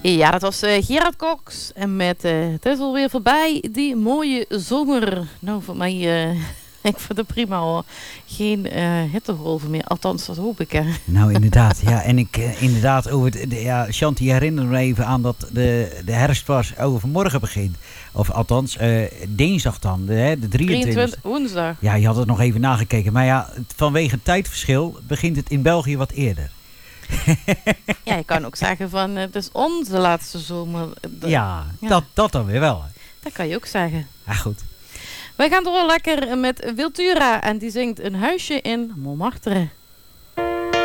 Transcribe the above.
Ja, dat was Gerard Cox. En met het is alweer voorbij, die mooie zomer. Nou, voor mij, ik vind het prima hoor. Geen hittegolven meer. Althans, dat hoop ik. Hè. Nou, inderdaad. Ja, en ik inderdaad over het... Shanti herinnerde me even aan dat de herfst was overmorgen begint. Of althans, dinsdag dan. De 23 woensdag. Ja, je had het nog even nagekeken. Maar ja, vanwege het tijdverschil begint het in België wat eerder. Ja, je kan ook zeggen van het is onze laatste zomer. Ja. Dat dan weer wel. Dat kan je ook zeggen. Ja, goed. Wij gaan door lekker met Wiltura en die zingt Een huisje in Montmartre.